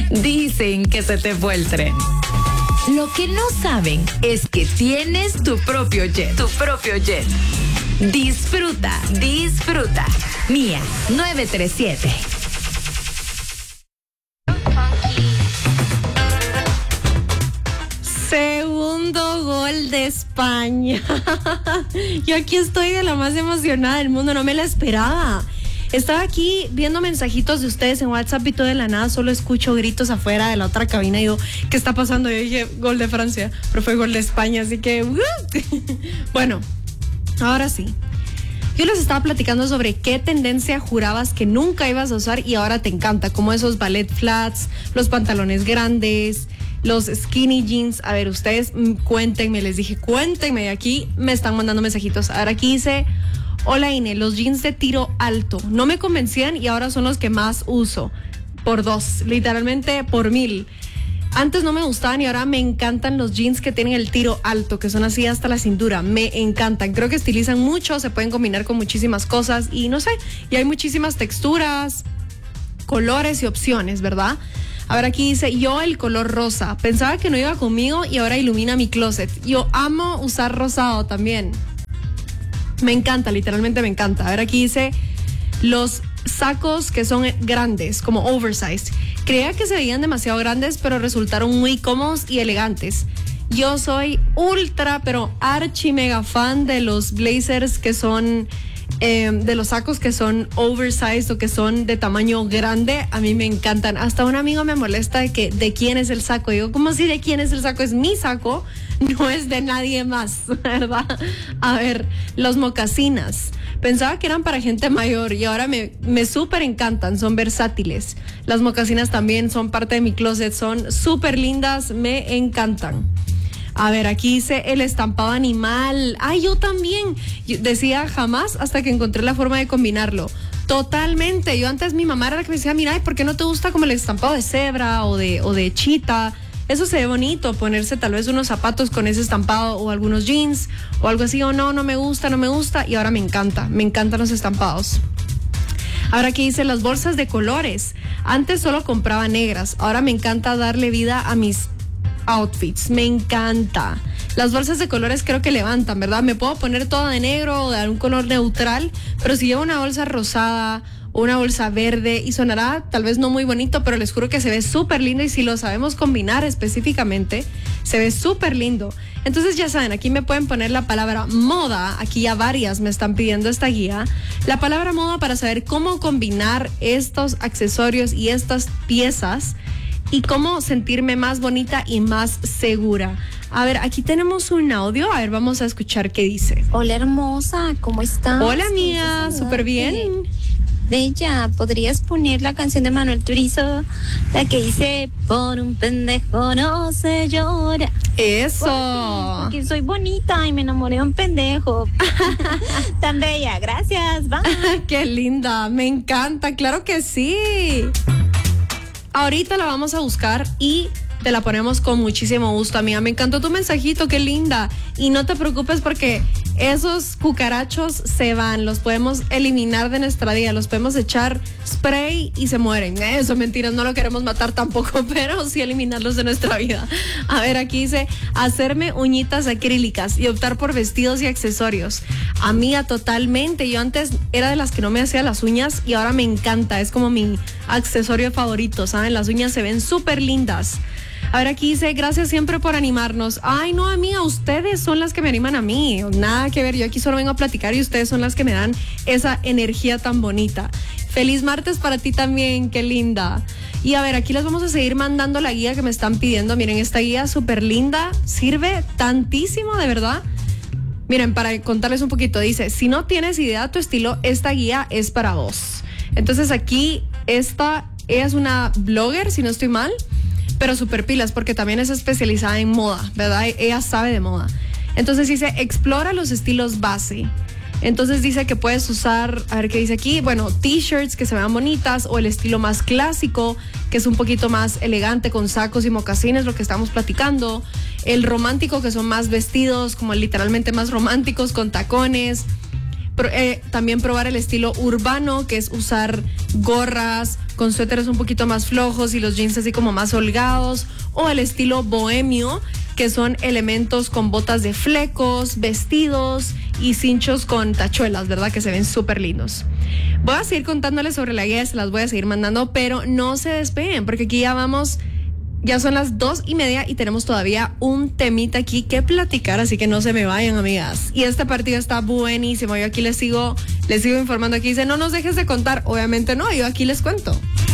Dicen que se te fue el tren. Lo que no saben es que tienes tu propio jet. Tu propio jet. Disfruta, disfruta. Mía 937. Segundo gol de España. Yo aquí estoy de la más emocionada del mundo, no me la esperaba. Estaba aquí viendo mensajitos de ustedes en WhatsApp y todo de la nada solo escucho gritos afuera de la otra cabina y digo, ¿qué está pasando? Yo dije, gol de Francia, pero fue gol de España, así que... Bueno, ahora sí. Yo les estaba platicando sobre qué tendencia jurabas que nunca ibas a usar y ahora te encanta, como esos ballet flats, los pantalones grandes, los skinny jeans. A ver, ustedes cuéntenme, les dije, cuéntenme, y aquí me están mandando mensajitos. Ahora aquí dice... Hola Ine, los jeans de tiro alto no me convencían y ahora son los que más uso. Por 2, literalmente por 1000. Antes no me gustaban y ahora me encantan los jeans que tienen el tiro alto, que son así hasta la cintura. Me encantan. Creo que estilizan mucho, se pueden combinar con muchísimas cosas y no sé, y hay muchísimas texturas, colores y opciones, ¿verdad? A ver, aquí dice, yo el color rosa. Pensaba que no iba conmigo y ahora ilumina mi closet. Yo amo usar rosado también. Me encanta, literalmente me encanta. A ver, aquí dice los sacos que son grandes, como oversized. Creía que se veían demasiado grandes, pero resultaron muy cómodos y elegantes. Yo soy ultra, pero archi mega fan de los blazers que son, de los sacos que son oversized o que son de tamaño grande. A mí me encantan. Hasta un amigo me molesta de quién es el saco. Digo, ¿cómo así de quién es el saco? Es mi saco. No es de nadie más, ¿verdad? A ver, los mocasinas. Pensaba que eran para gente mayor y ahora me súper encantan, son versátiles. Las mocasinas también son parte de mi closet, son súper lindas, me encantan. A ver, aquí dice el estampado animal. Ay, yo también. Yo decía jamás hasta que encontré la forma de combinarlo. Totalmente. Yo antes mi mamá era la que me decía, mira, ¿y por qué no te gusta como el estampado de cebra o de chita? Eso se ve bonito, ponerse tal vez unos zapatos con ese estampado o algunos jeans o algo así, o no me gusta, y ahora me encantan los estampados. Ahora aquí dice las bolsas de colores. Antes solo compraba negras, ahora me encanta darle vida a mis outfits, me encanta. Las bolsas de colores creo que levantan, ¿verdad? Me puedo poner toda de negro o de algún color neutral, pero si llevo una bolsa rosada o una bolsa verde, y sonará tal vez no muy bonito, pero les juro que se ve súper lindo y si lo sabemos combinar específicamente, se ve súper lindo. Entonces ya saben, aquí me pueden poner la palabra moda, aquí ya varias me están pidiendo esta guía, la palabra moda para saber cómo combinar estos accesorios y estas piezas y cómo sentirme más bonita y más segura. A ver, aquí tenemos un audio, a ver, vamos a escuchar qué dice. Hola hermosa, ¿cómo estás? Hola amiga, súper bien. Bella, ¿podrías poner la canción de Manuel Turizo? La que dice, por un pendejo no se llora. Eso. Porque soy bonita y me enamoré de un pendejo. Tan bella, gracias, bye. Qué linda, me encanta, claro que sí. Ahorita la vamos a buscar y te la ponemos con muchísimo gusto, amiga. Me encantó tu mensajito, qué linda. Y no te preocupes porque esos cucarachos se van, los podemos eliminar de nuestra vida, los podemos echar spray y se mueren. Eso, mentiras, no lo queremos matar tampoco, pero sí eliminarlos de nuestra vida. A ver, aquí dice, hacerme uñitas acrílicas y optar por vestidos y accesorios. Amiga, totalmente. Yo antes era de las que no me hacía las uñas y ahora me encanta, es como mi accesorio favorito, ¿saben? Las uñas se ven súper lindas. A ver, aquí dice, gracias siempre por animarnos. Ay, no, amiga, ustedes son las que me animan a mí. Nada que ver, yo aquí solo vengo a platicar y ustedes son las que me dan esa energía tan bonita. Feliz martes para ti también, qué linda. Y a ver, aquí les vamos a seguir mandando la guía que me están pidiendo. Miren, esta guía súper linda, sirve tantísimo, de verdad. Miren, para contarles un poquito, dice, si no tienes idea de tu estilo, esta guía es para vos. Entonces aquí, ella es una blogger, si no estoy mal, pero súper pilas porque también es especializada en moda, ¿verdad? Ella sabe de moda. Entonces dice, explora los estilos base. Entonces dice que puedes usar, a ver qué dice aquí, bueno, t-shirts que se vean bonitas o el estilo más clásico, que es un poquito más elegante con sacos y mocasines, lo que estamos platicando. El romántico, que son más vestidos, como literalmente más románticos con tacones. También probar el estilo urbano, que es usar gorras con suéteres un poquito más flojos y los jeans así como más holgados, o el estilo bohemio, que son elementos con botas de flecos, vestidos y cinchos con tachuelas, ¿verdad? Que se ven súper lindos. Voy a seguir contándoles sobre la guía, se las voy a seguir mandando, pero no se despeguen, porque aquí ya son las 2:30 y tenemos todavía un temita aquí que platicar, así que no se me vayan, amigas. Y este partido está buenísimo. Yo aquí les sigo informando. Aquí dice, no nos dejes de contar. Obviamente no, yo aquí les cuento.